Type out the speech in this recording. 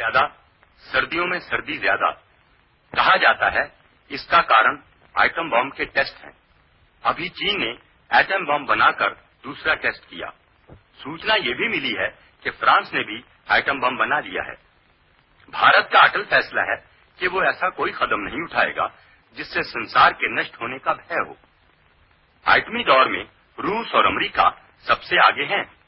ज्यादा, सर्दियों में सर्दी ज्यादा। कहा जाता है इसका कारण आइटम बम के टेस्ट हैं। अभी चीन ने एटम बम बनाकर दूसरा टेस्ट किया। सूचना ये भी मिली है कि फ्रांस ने भी आइटम बम बना लिया है। भारत का अटल फैसला है कि वो ऐसा कोई कदम नहीं उठाएगा जिससे संसार के नष्ट होने का भय हो। आइटमी दौर में रूस और अमेरिका सबसे आगे हैं।